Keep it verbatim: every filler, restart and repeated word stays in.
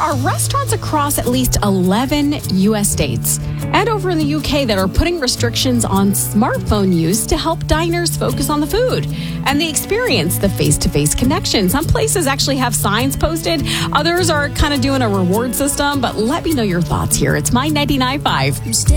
are restaurants across at least eleven U S states and over in the U K that are putting restrictions on smartphone use to help diners focus on the food and the experience, the face-to-face connection. Some places actually have signs posted. Others are kind of doing a reward system, but let me know your thoughts here. It's My ninety-nine point five.